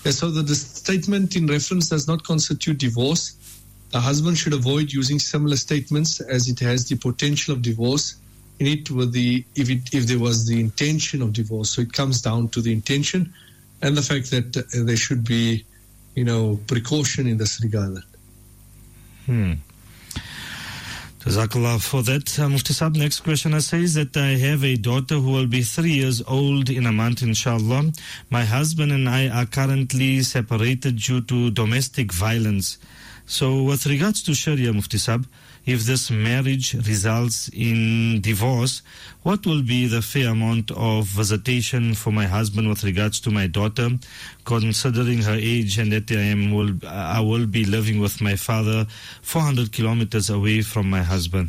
So the statement in reference does not constitute divorce. The husband should avoid using similar statements as it has the potential of divorce in it if there was the intention of divorce. So it comes down to the intention and the fact that there should be, precaution in this regard. Jazakallah for that. Mufti Saab, next questioner says that I have a daughter who will be 3 years old in a month, inshallah. My husband and I are currently separated due to domestic violence. So with regards to Sharia, Mufti Saab, if this marriage results in divorce, what will be the fair amount of visitation for my husband with regards to my daughter, considering her age and that I will be living with my father 400 kilometers away from my husband?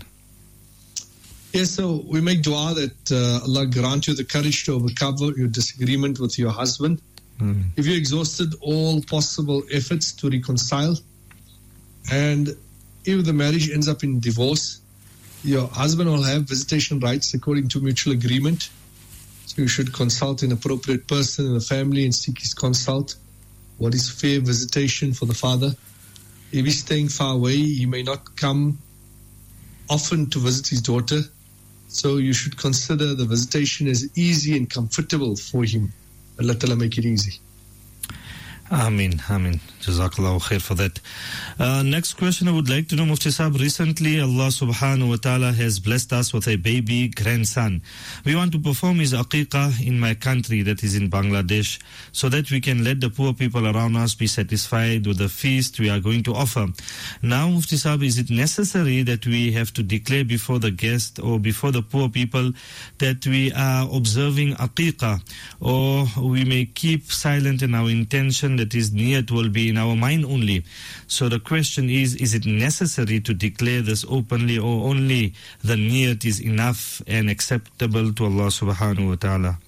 Yes, so we make dua that Allah grant you the courage to overcome your disagreement with your husband. If you exhausted all possible efforts to reconcile, and if the marriage ends up in divorce, your husband will have visitation rights according to mutual agreement. So you should consult an appropriate person in the family and seek his consult. What is fair visitation for the father? If he's staying far away, he may not come often to visit his daughter. So you should consider the visitation as easy and comfortable for him. Allah Ta'ala make it easy. Ameen. Jazakallahu khair for that. Next question I would like to know, Mufti Saab, recently Allah subhanahu wa ta'ala has blessed us with a baby grandson. We want to perform his aqiqah in my country, that is in Bangladesh, so that we can let the poor people around us be satisfied with the feast we are going to offer. Now, Mufti Saab, is it necessary that we have to declare before the guest or before the poor people that we are observing aqiqah, or we may keep silent in our intention, that is niyat will be in our mind only? So the question is it necessary to declare this openly, or only the niyat is enough and acceptable to Allah subhanahu wa ta'ala?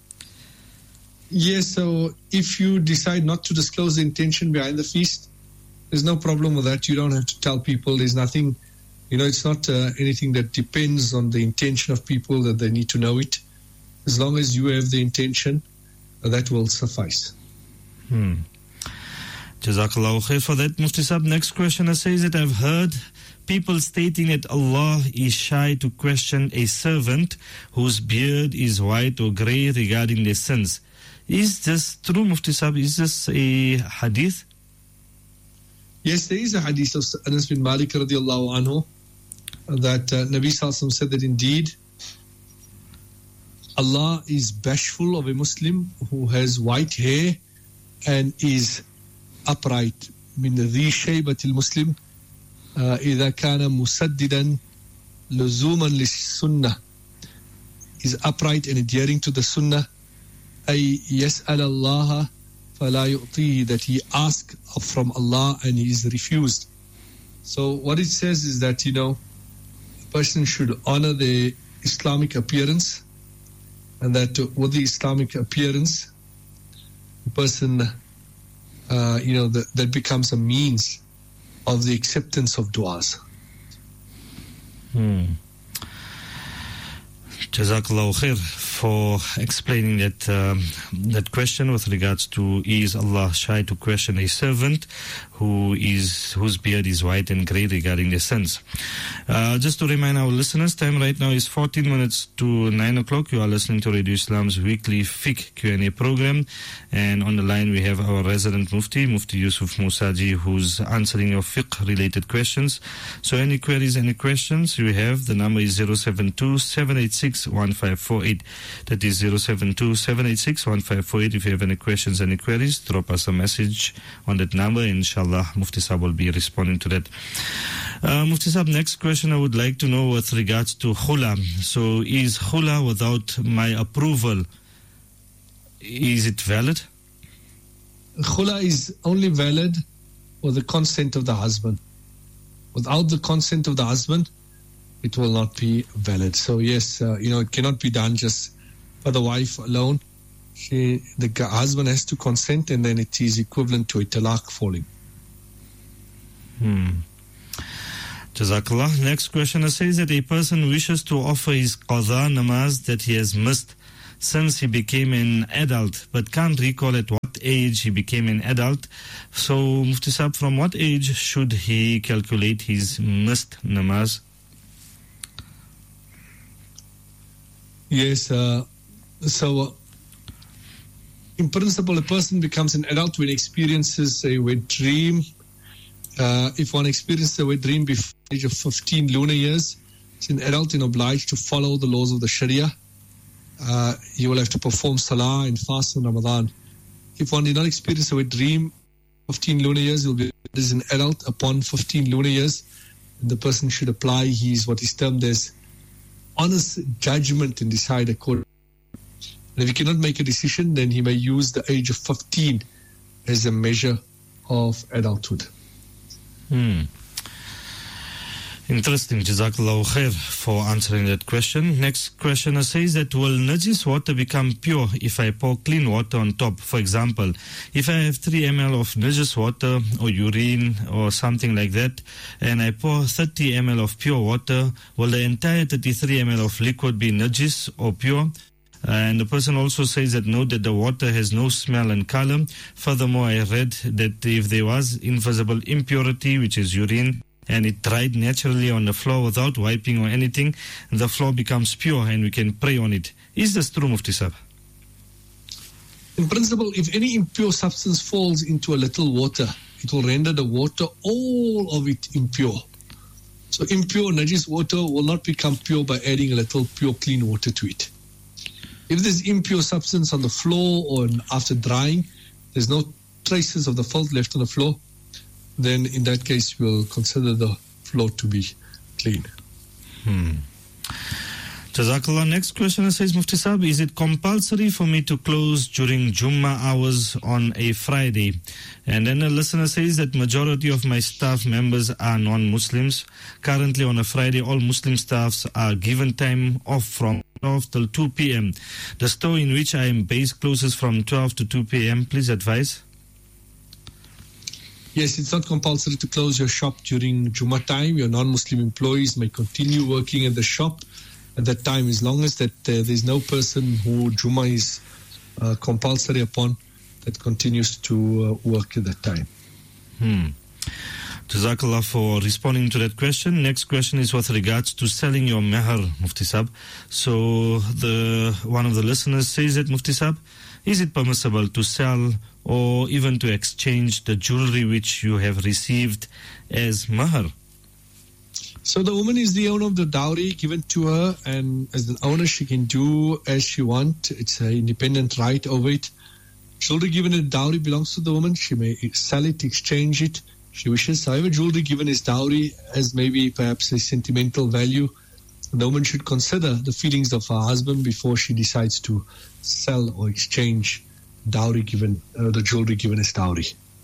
Yes, so if you decide not to disclose the intention behind the feast, there's no problem with that. You don't have to tell people. There's nothing, it's not anything that depends on the intention of people that they need to know it. As long as you have the intention, that will suffice. Jazakallahu khair for that, Mufti Saab. Next questioner says that I've heard people stating that Allah is shy to question a servant whose beard is white or grey regarding their sins. Is this true, Mufti Saab? Is this a hadith? Yes, there is a hadith of Anas bin Malik radiallahu anhu that Nabi Sallallahu Alaihi Wasallam said that indeed Allah is bashful of a Muslim who has white hair and is upright. من ذي شيبة المسلم إذا كان مسددا لزوما للسنة, is upright and adhering to the sunnah. أي يسأل الله فلا يعطيه, that he asks from Allah and he is refused. So what it says is that a person should honor the Islamic appearance, and that with the Islamic appearance, the person that becomes a means of the acceptance of du'as. Jazakallahu khair for explaining that question with regards to, is Allah shy to question a servant whose beard is white and grey regarding their sins? Just to remind our listeners, time right now is 14 minutes to 9 o'clock. You are listening to Radio Islam's weekly fiqh Q&A program, and on the line we have our resident Mufti Yusuf Musaji, who's answering your fiqh related questions. So any queries, any questions you have, the number is 072-786-1548. That is 072-786-1548. If you have any questions, any queries, drop us a message on that number. Inshallah, Mufti Saab will be responding to that. Mufti Saab, next question I would like to know with regards to khula. So is khula without my approval, is it valid? Khula is only valid with the consent of the husband. Without the consent of the husband, it will not be valid. So yes, it cannot be done just for the wife alone. The husband has to consent, and then it is equivalent to a talaq falling. Jazakallah. Next question says that a person wishes to offer his qadha namaz that he has missed since he became an adult, but can't recall at what age he became an adult. So, Mufti Sahib, from what age should he calculate his missed namaz? Yes, so in principle, a person becomes an adult when he experiences a wet dream. If one experiences a wet dream before the age of 15 lunar years, he's an adult and obliged to follow the laws of the Sharia. He will have to perform salah and fast in Ramadan. If one did not experience a wet dream 15 lunar years, he'll be as an adult upon 15 lunar years. And the person should apply what is termed as honest judgment and decide accordingly. And if he cannot make a decision, then he may use the age of 15 as a measure of adulthood. Interesting. Jazakallahu khair for answering that question. Next questioner says that will najis water become pure if I pour clean water on top? For example, if I have 3 ml of najis water or urine or something like that, and I pour 30 ml of pure water, will the entire 33 ml of liquid be najis or pure? And the person also says that note that the water has no smell and color. Furthermore, I read that if there was invisible impurity, which is urine, and it dried naturally on the floor without wiping or anything, the floor becomes pure and we can pray on it. Is this true, Mufti Sahib? In principle, if any impure substance falls into a little water, it will render the water, all of it, impure. So impure, najis water will not become pure by adding a little pure, clean water to it. If there's impure substance on the floor or after drying, there's no traces of the filth left on the floor, then in that case we'll consider the floor to be clean. Jazakallah. Next question says, Mufti Sahib, is it compulsory for me to close during Jummah hours on a Friday? And then a listener says that majority of my staff members are non-Muslims. Currently on a Friday, all Muslim staffs are given time off from 12 till 2 p.m. The store in which I am based closes from 12 to 2 p.m. Please advise. Yes, it's not compulsory to close your shop during Jummah time. Your non-Muslim employees may continue working at the shop at that time, as long as that there's no person who Jummah is compulsory upon that continues to work at that time. Jazakallah for responding to that question. Next question is with regards to selling your meher, Mufti Sahib. So one of the listeners says that, Mufti Sahib, is it permissible to sell or even to exchange the jewelry which you have received as meher? So the woman is the owner of the dowry given to her, and as an owner she can do as she wants. It's an independent right over it. Jewelry given as dowry belongs to the woman. She may sell it, exchange it, she wishes. However, jewelry given as dowry has maybe perhaps a sentimental value. The woman should consider the feelings of her husband before she decides to sell or exchange dowry given, the jewelry given as dowry.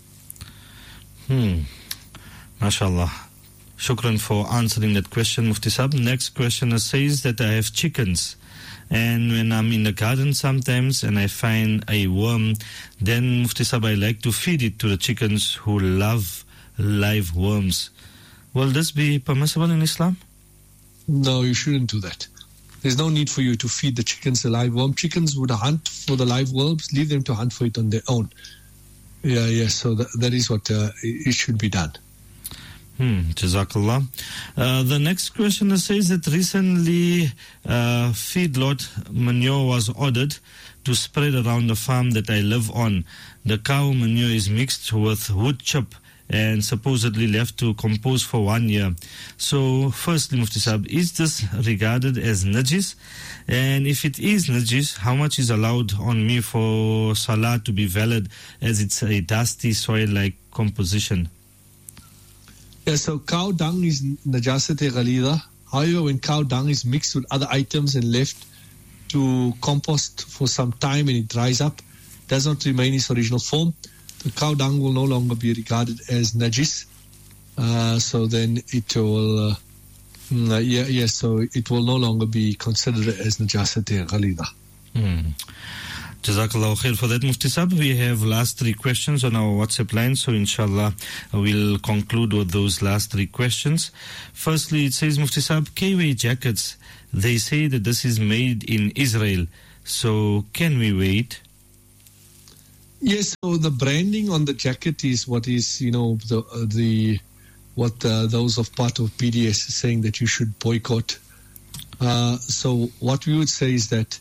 MashaAllah. Shukran for answering that question, Mufti Sahib. Next questioner says that I have chickens, and when I'm in the garden sometimes and I find a worm, then Mufti Sahib, I like to feed it to the chickens who love live worms. Will this be permissible in Islam? No, you shouldn't do that. There's no need for you to feed the chickens a live worm. Chickens would hunt for the live worms, leave them to hunt for it on their own. So that is what it should be done. Jazakallah. The next question says that recently feedlot manure was ordered to spread around the farm that I live on. The cow manure is mixed with wood chip and supposedly left to compose for 1 year. So firstly, Mufti Sahib, is this regarded as najis? And if it is najis, how much is allowed on me for salah to be valid, as it's a dusty soil-like composition? So cow dung is najasat-e ghalida. However, when cow dung is mixed with other items and left to compost for some time and it dries up, does not remain its original form, the cow dung will no longer be regarded as najis. So then it will, so it will no longer be considered as najasat-e ghalida. Jazakallah khair for that, Mufti Sahib. We have last 3 questions on our WhatsApp line, so inshallah we'll conclude with those last 3 questions. Firstly, it says, Mufti Sahib, K-Way jackets, they say that this is made in Israel, so can we wait? Yes, so the branding on the jacket is what is, those of part of BDS is saying that you should boycott. So what we would say is that,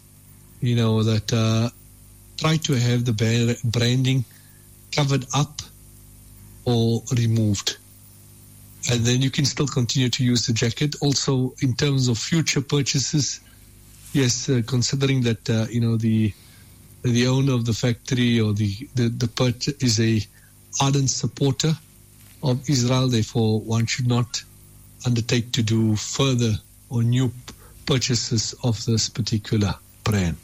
try to have the branding covered up or removed. And then you can still continue to use the jacket. Also, in terms of future purchases, yes, considering that, the owner of the factory or the is a ardent supporter of Israel, therefore one should not undertake to do further or new purchases of this particular brand.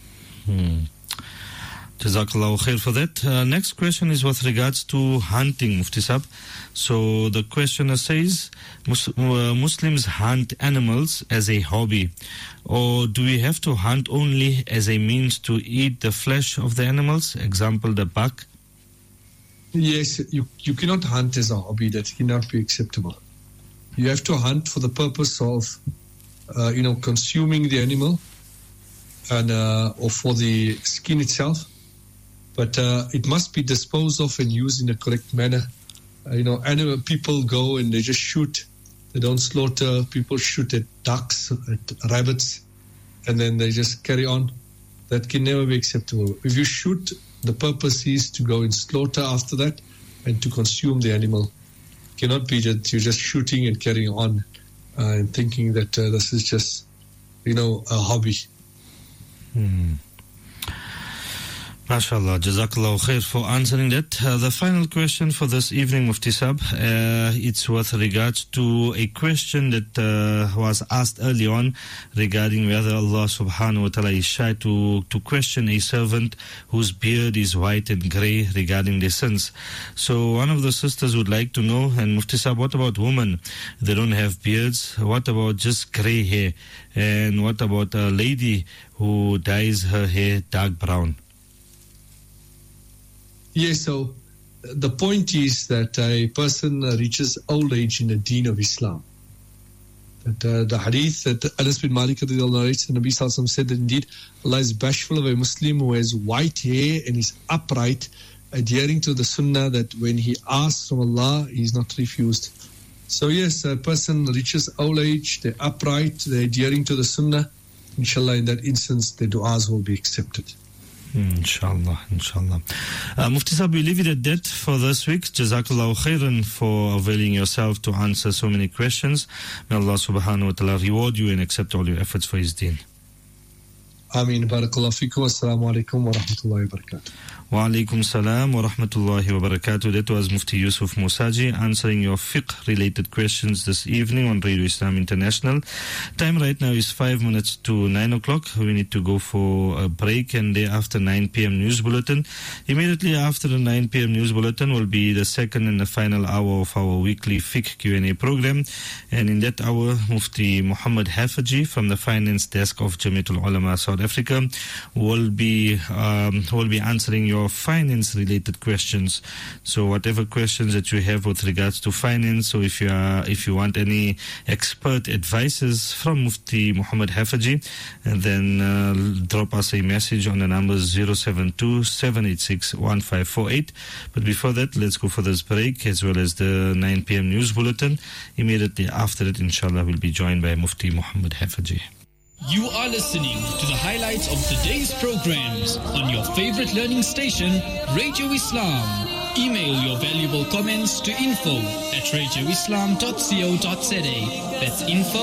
Jazakallahu khair for that. Next question is with regards to hunting, Mufti Sahib. So the questioner says, Muslims hunt animals as a hobby, or do we have to hunt only as a means to eat the flesh of the animals? Example, the buck. Yes, you cannot hunt as a hobby. That cannot be acceptable. You have to hunt for the purpose of, consuming the animal and or for the skin itself. But it must be disposed of and used in a correct manner. Animal people go and they just shoot. They don't slaughter. People shoot at ducks, at rabbits, and then they just carry on. That can never be acceptable. If you shoot, the purpose is to go and slaughter after that and to consume the animal. It cannot be that you're just shooting and carrying on and thinking that this is just, a hobby. MashaAllah, Jazakallahu khair for answering that. The final question for this evening, Mufti Sahib, it's with regards to a question that was asked early on regarding whether Allah subhanahu wa ta'ala is shy to question a servant whose beard is white and grey regarding their sins. So one of the sisters would like to know, and Mufti Sahib, what about women? They don't have beards. What about just grey hair? And what about a lady who dyes her hair dark brown? Yes, so the point is that a person reaches old age in the deen of Islam. That the hadith that Anas bin Malik narrates, the Nabi Sallallahu said that indeed Allah is bashful of a Muslim who has white hair and is upright, adhering to the sunnah, that when he asks from Allah, he is not refused. So yes, a person reaches old age, they're upright, they're adhering to the sunnah. Inshallah, in that instance, their du'as will be accepted. Inshallah. Mufti Sahib, we leave it at that for this week. Jazakallahu khairan for availing yourself to answer so many questions. May Allah subhanahu wa ta'ala reward you and accept all your efforts for His deen. Ameen. Barakallahu feekum. Assalamu alaikum wa rahmatullahi wa barakatuh. Wa alaikum salam wa rahmatullahi wa barakatuh. That was Mufti Yusuf Musaji answering your fiqh-related questions this evening on Radio Islam International. Time right now is 5 minutes to 9 o'clock. We need to go for a break, and thereafter 9 p.m. news bulletin. Immediately after the 9 p.m. news bulletin will be the second and the final hour of our weekly fiqh Q&A program. And in that hour, Mufti Muhammad Hafaji from the finance desk of Jamiatul Ulama South Africa will be answering your finance-related questions. So whatever questions that you have with regards to finance, or if you want any expert advices from Mufti Muhammad Hafaji, and then drop us a message on the number 072-786-1548. But before that, let's go for this break as well as the 9 p.m. news bulletin. Immediately after it, inshallah, we'll be joined by Mufti Muhammad Hafaji. You are listening to the highlights of today's programs on your favorite learning station, Radio Islam. Email your valuable comments to info@radioislam.co.za. That's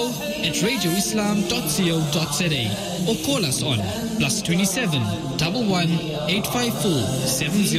info@radioislam.co.za. Or call us on +27 11 854 70.